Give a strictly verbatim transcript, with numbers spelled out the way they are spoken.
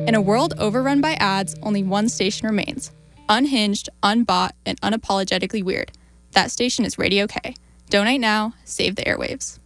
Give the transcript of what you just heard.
In a world overrun by ads, only one station remains. Unhinged, unbought, and unapologetically weird. That station is Radio K. Donate now, save the airwaves.